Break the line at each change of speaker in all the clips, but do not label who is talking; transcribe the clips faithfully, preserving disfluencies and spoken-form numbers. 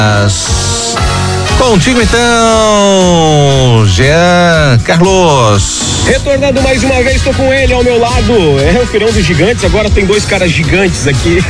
Contigo então, Jean Carlos.
Retornando mais uma vez, tô com ele ao meu lado. É o Feirão dos Gigantes, agora tem dois caras gigantes aqui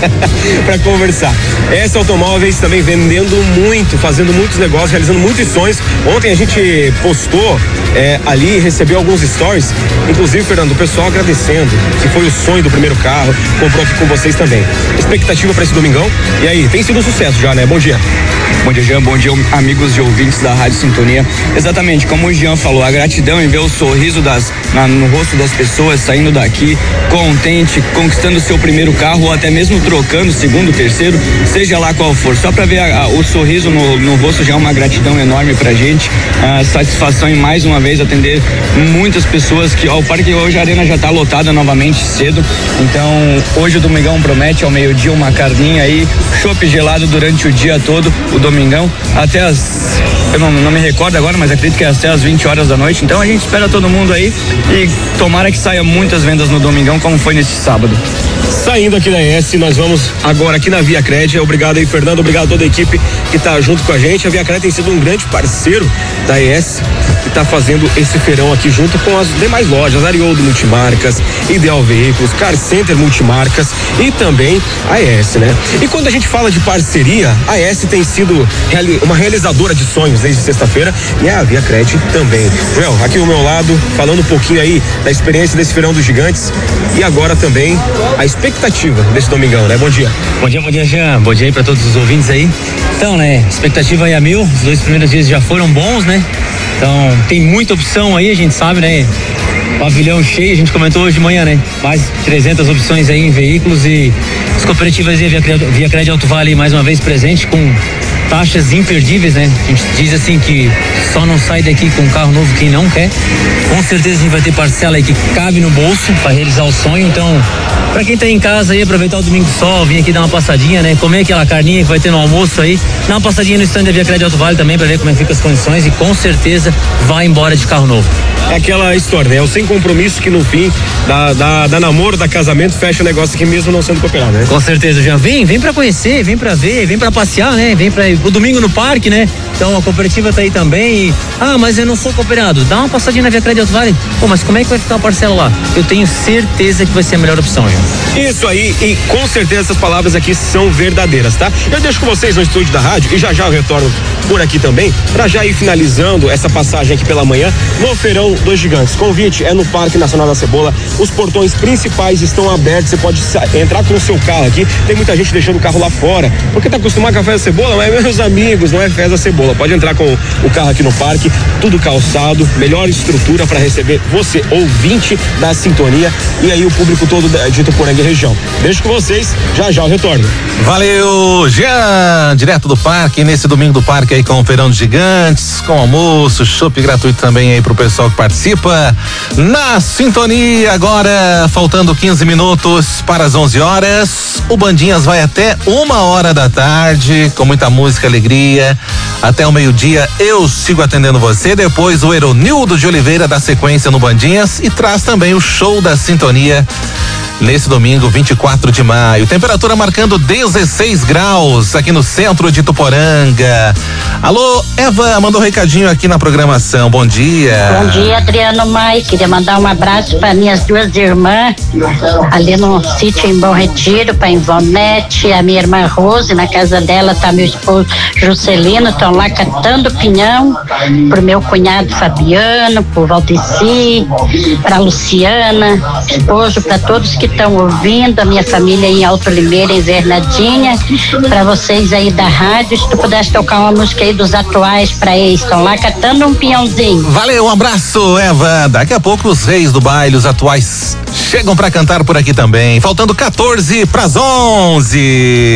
pra conversar. S Automóveis também vendendo muito, fazendo muitos negócios, realizando muitos sonhos. Ontem a gente postou é, ali, recebeu alguns stories, inclusive, Fernando, o pessoal agradecendo, que foi o sonho do primeiro carro, comprou aqui com vocês também. Expectativa pra esse domingão? E aí, tem sido um sucesso já, né? Bom dia.
Bom dia, Jean. Bom dia, amigos e ouvintes da Rádio Sintonia. Exatamente, como o Jean falou, a gratidão em ver o sorriso das, na, no rosto das pessoas saindo daqui, contente, conquistando o seu primeiro carro ou até mesmo trocando o segundo, terceiro, seja lá qual for. Só para ver a, a, o sorriso no, no rosto já é uma gratidão enorme pra gente. A satisfação em mais uma vez atender muitas pessoas que ó, o parque hoje a arena já tá lotada novamente cedo. Então, hoje o domingão promete ao meio-dia uma carninha aí, chopp gelado durante o dia todo, o domingão, até as, eu não, não me recordo agora, mas acredito que é até as vinte horas da noite. Então a gente espera todo mundo aí e tomara que saia muitas vendas no domingão, como foi nesse sábado.
Saindo aqui da E S, nós vamos agora aqui na Via Cred. Obrigado aí, Fernando, obrigado a toda a equipe que tá junto com a gente. A Via Cred tem sido um grande parceiro da E S, que tá fazendo esse feirão aqui junto com as demais lojas, Arioldo Multimarcas, Ideal Veículos, Car Center Multimarcas e também a E S, né? E quando a gente fala de parceria, a E S tem sido reali- uma realizadora de sonhos desde sexta-feira e a Via Cred também. Joel, aqui ao meu lado, falando um pouquinho aí da experiência desse feirão dos gigantes e agora também a expectativa desse domingão, né? Bom dia.
Bom dia, bom dia, Jean. Bom dia aí pra todos os ouvintes aí. Então, né, expectativa aí a mil, os dois primeiros dias já foram bons, né? Então, tem muita opção aí, a gente sabe, né? Pavilhão cheio, a gente comentou hoje de manhã, né? Mais de trezentas opções aí em veículos e as cooperativas aí, Via Cred, Via Cred Alto Vale mais uma vez presente com taxas imperdíveis, né? A gente diz assim que só não sai daqui com um carro novo quem não quer. Com certeza a gente vai ter parcela aí que cabe no bolso para realizar o sonho. Então, para quem tá em casa aí, aproveitar o domingo do sol, vir aqui dar uma passadinha, né? Comer aquela carninha que vai ter no almoço aí, dar uma passadinha no stand da Via Cred Alto Vale também para ver como é que fica as condições e com certeza vai embora de carro novo.
É aquela história, né? É o sem compromisso que no fim da, da, da namoro, da casamento, fecha o negócio aqui mesmo não sendo cooperado, né?
Com certeza, já vem, vem pra conhecer, vem pra ver, vem pra passear, né? Vem pra o domingo no parque, né? Então a cooperativa tá aí também e, ah, mas eu não sou cooperado, dá uma passadinha na Via Cred Alto Vale. Pô, mas como é que vai ficar a parcela lá? Eu tenho certeza que vai ser a melhor opção, já.
Isso aí, e com certeza essas palavras aqui são verdadeiras, tá? Eu deixo com vocês no estúdio da rádio e já já eu retorno por aqui também, pra já ir finalizando essa passagem aqui pela manhã no Feirão dos Gigantes. Convite é no Parque Nacional da Cebola, os portões principais estão abertos, você pode entrar com o seu carro aqui, tem muita gente deixando o carro lá fora, porque tá acostumado com a Festa da Cebola, mas meus amigos, não é Festa da Cebola, pode entrar com o carro aqui no parque, tudo calçado, melhor estrutura para receber você, ouvinte da Sintonia, e aí o público todo de Ituporanga e região. Deixo com vocês, já já eu retorno.
Valeu, Jean, direto do parque, nesse domingo do parque aí com o Feirão dos Gigantes, com almoço, chopp gratuito também aí pro pessoal que participa. Na Sintonia, agora faltando quinze minutos para as onze horas, o Bandinhas vai até uma hora da tarde, com muita música, alegria, até o meio-dia eu sigo atendendo você, depois o Eronildo de Oliveira dá sequência no Bandinhas e traz também o show da Sintonia nesse domingo, vinte e quatro de maio. Temperatura marcando dezesseis graus aqui no centro de Ituporanga. Alô, Eva, mandou um recadinho aqui na programação. Bom dia.
Bom dia, Adriano Mai. Queria mandar um abraço para minhas duas irmãs ali no sítio em Bom Retiro, para Ivonete, a minha irmã Rose, na casa dela tá meu esposo Juscelino, estão lá catando pinhão, pro meu cunhado Fabiano, pro Valdeci, pra Luciana, esposo, para todos que estão ouvindo, a minha família em Alto Limeira, em Vernadinha, para vocês aí da rádio, se tu pudesse tocar uma música aí dos atuais para eles, estão lá catando um pinhãozinho.
Valeu, um abraço, Eva. Daqui a pouco os reis do baile, os atuais, chegam para cantar por aqui também, faltando quatorze para as onze.